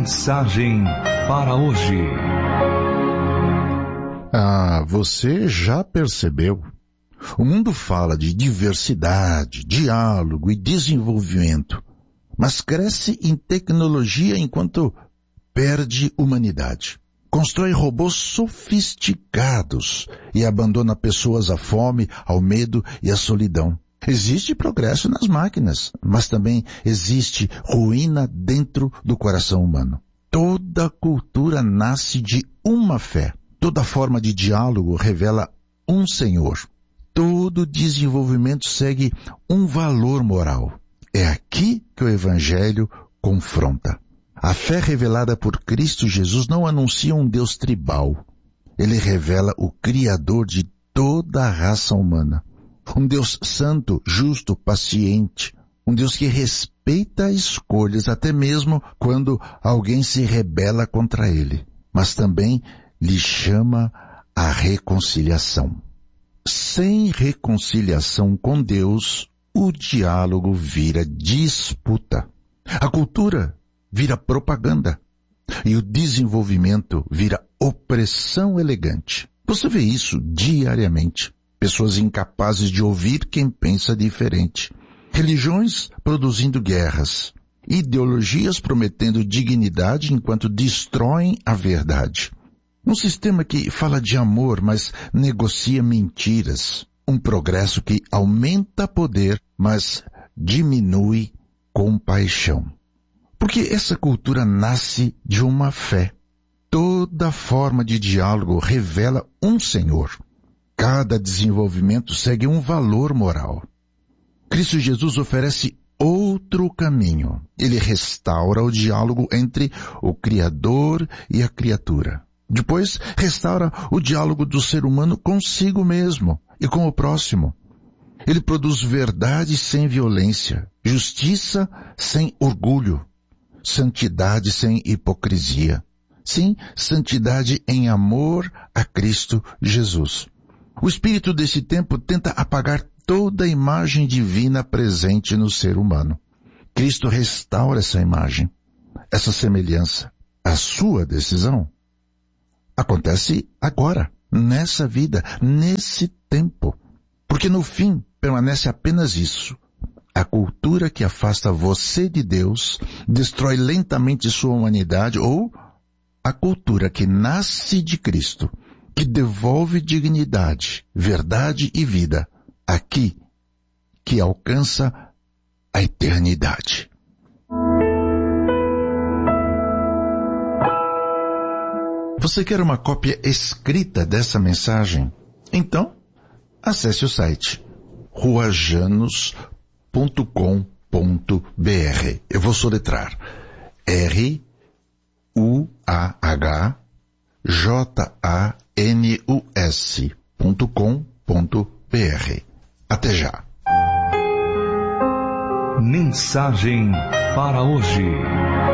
Mensagem para hoje. Você já percebeu? O mundo fala de diversidade, diálogo e desenvolvimento, mas cresce em tecnologia enquanto perde humanidade. Constrói robôs sofisticados e abandona pessoas à fome, ao medo e à solidão. Existe progresso nas máquinas, mas também existe ruína dentro do coração humano. Toda cultura nasce de uma fé. Toda forma de diálogo revela um Senhor. Todo desenvolvimento segue um valor moral. É aqui que o Evangelho confronta. A fé revelada por Cristo Jesus não anuncia um Deus tribal. Ele revela o Criador de toda a raça humana. Um Deus santo, justo, paciente. Um Deus que respeita escolhas, até mesmo quando alguém se rebela contra ele. Mas também lhe chama à reconciliação. Sem reconciliação com Deus, o diálogo vira disputa. A cultura vira propaganda. E o desenvolvimento vira opressão elegante. Você vê isso diariamente. Pessoas incapazes de ouvir quem pensa diferente. Religiões produzindo guerras. Ideologias prometendo dignidade enquanto destroem a verdade. Um sistema que fala de amor, mas negocia mentiras. Um progresso que aumenta poder, mas diminui compaixão. Porque essa cultura nasce de uma fé. Toda forma de diálogo revela um Senhor. Cada desenvolvimento segue um valor moral. Cristo Jesus oferece outro caminho. Ele restaura o diálogo entre o Criador e a criatura. Depois, restaura o diálogo do ser humano consigo mesmo e com o próximo. Ele produz verdade sem violência, justiça sem orgulho, santidade sem hipocrisia. Sim, santidade em amor a Cristo Jesus. O espírito desse tempo tenta apagar toda a imagem divina presente no ser humano. Cristo restaura essa imagem, essa semelhança. A sua decisão acontece agora, nessa vida, nesse tempo. Porque no fim permanece apenas isso. A cultura que afasta você de Deus, destrói lentamente sua humanidade, ou a cultura que nasce de Cristo, que devolve dignidade, verdade e vida, aqui, que alcança a eternidade. Você quer uma cópia escrita dessa mensagem? Então, acesse o site ruajanus.com.br. Eu vou soletrar ruajanus.com.br. Até já. Mensagem para hoje.